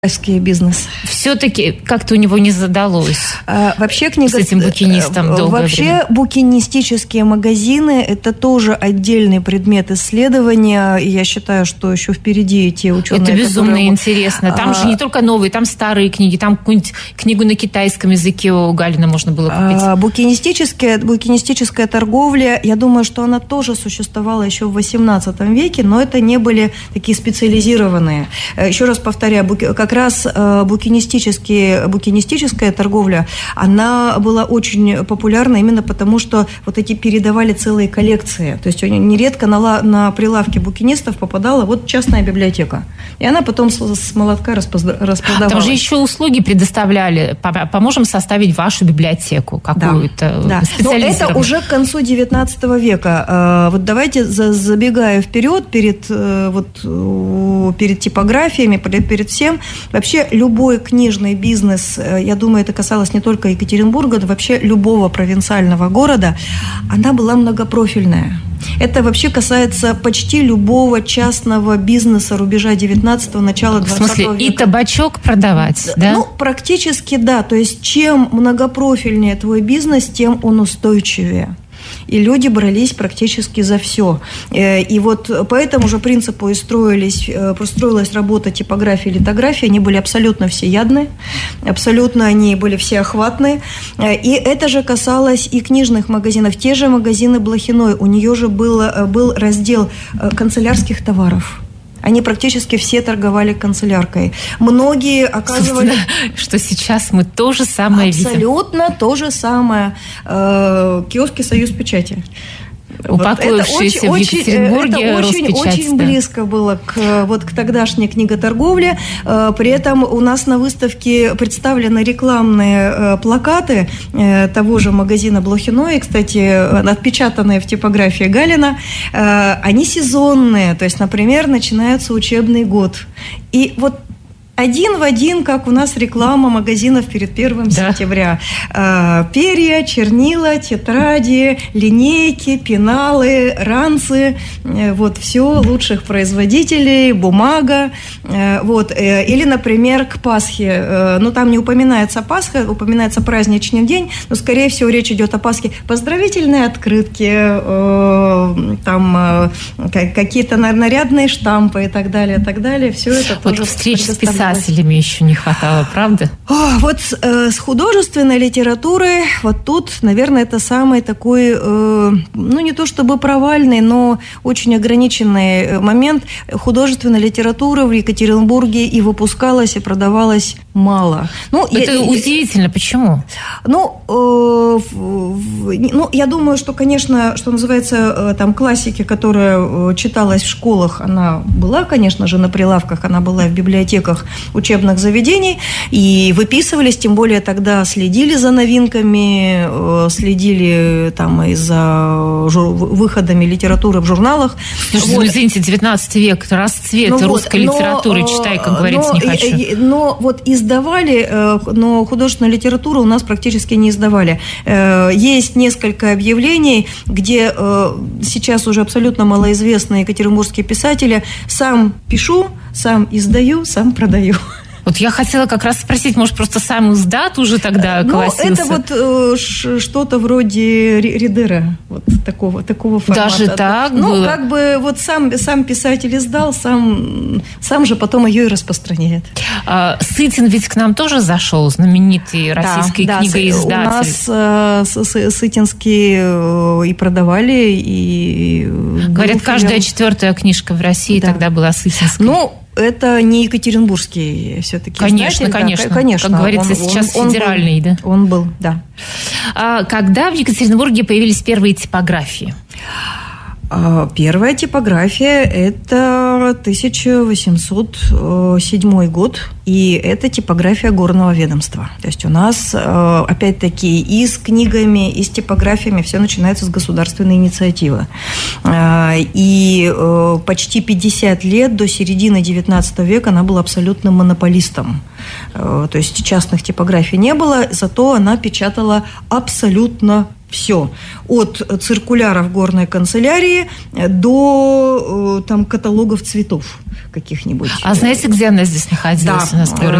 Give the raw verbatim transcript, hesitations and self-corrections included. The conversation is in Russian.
бизнес. Все-таки как-то у него не задалось. А, вообще книга... С этим букинистом долгое Вообще время. букинистические магазины – это тоже отдельный предмет исследования. И я считаю, что еще впереди те ученые, Это безумно которые... интересно. Там а... же не только новые, там старые книги. Там какую-нибудь книгу на китайском языке у Галина можно было купить. А, букинистическая, букинистическая торговля, я думаю, что она тоже существовала еще в восемнадцатом веке, но это не были такие специализированные. Еще раз повторяю, как Как раз букинистические, букинистическая торговля, она была очень популярна именно потому, что вот эти передавали целые коллекции. То есть нередко на, на прилавке букинистов попадала вот частная библиотека. И она потом с, с молотка распродавалась. Там же еще услуги предоставляли. Поможем составить вашу библиотеку какую-то, да, специализированную. Но это уже к концу девятнадцатого века. Вот давайте, забегая вперед, перед, вот, перед типографиями, перед всем, вообще любой книжный бизнес, я думаю, это касалось не только Екатеринбурга, но вообще любого провинциального города, она была многопрофильная. Это вообще касается почти любого частного бизнеса рубежа девятнадцатого, начала двадцатого века. В смысле, и табачок продавать, да? Ну, практически да. То есть, чем многопрофильнее твой бизнес, тем он устойчивее. И люди брались практически за все. И вот по этому же принципу и строились, простроилась работа типографии и литографии. Они были абсолютно всеядны, абсолютно они были всеохватны. И это же касалось и книжных магазинов. Те же магазины Блохиной, у нее же был, был раздел канцелярских товаров. Они практически все торговали канцеляркой. Многие оказывали... Что сейчас мы то же самое видим. Абсолютно то же самое. Киоски «Союз печати». Упаковывавшиеся вот в Екатеринбурге это очень, Роспечать. Очень да. близко было к, вот, к тогдашней книготорговле. При этом у нас на выставке представлены рекламные плакаты того же магазина Блохиной, кстати, отпечатанные в типографии Галина. Они сезонные, то есть, например, начинается учебный год. И вот один в один, как у нас реклама магазинов перед первым да. сентября. Перья, чернила, тетради, линейки, пеналы, ранцы, вот все лучших производителей, бумага. Вот. Или, например, к Пасхе. Ну, там не упоминается Пасха, упоминается праздничный день, но, скорее всего, речь идет о Пасхе. Поздравительные открытки, там какие-то нарядные штампы и так далее, и так далее. Все это вот тоже встречи с писателями еще не хватало, правда? О, вот э, с художественной литературой, вот тут, наверное, это самый такой, э, ну, не то чтобы провальный, но очень ограниченный момент. Художественная литература в Екатеринбурге и выпускалась, и продавалась мало. Ну, это я, удивительно. Почему? Ну, э, ну, я думаю, что, конечно, что называется, там, классики, которая читалась в школах, она была, конечно же, на прилавках, она была в библиотеках учебных заведений, и выписывались, тем более тогда следили за новинками, следили там и за жур... выходами литературы в журналах. Слушайте, вот. Ну, извините, девятнадцатый век, расцвет ну, русской вот, литературы, но, читай, как говорится, но, не хочу. Но вот издавали, но художественную литературу у нас практически не издавали. Есть несколько объявлений, где сейчас уже абсолютно малоизвестные екатеринбургские писатели: сам пишу, сам издаю, сам продаю. Вот я хотела как раз спросить, может, просто сам издат уже тогда колосился? Ну, это вот э, что-то вроде Ридера, вот такого, такого формата. Даже так ну, было? Ну, как бы вот сам, сам писатель издал, сам, сам же потом ее и распространяет. А, Сытин ведь к нам тоже зашел, знаменитый российский да, книгоиздатель. Да, у нас э, Сытинские и продавали, и... Говорят, каждая четвертая книжка в России да. тогда была сытинской. Ну, это не екатеринбургский все-таки конечно, издатель. Конечно, да, конечно. Как говорится, он, сейчас он, федеральный, он был, да? Он был, да. А когда в Екатеринбурге появились первые типографии? Первая типография – это тысяча восемьсот седьмой год, и это типография горного ведомства. То есть у нас, опять-таки, и с книгами, и с типографиями все начинается с государственной инициативы. И почти пятьдесят лет, до середины девятнадцатого века, она была абсолютным монополистом. То есть частных типографий не было, зато она печатала абсолютно Все. От циркуляров горной канцелярии до там, каталогов цветов каких-нибудь. А знаете, где она здесь находилась да. у нас в городе?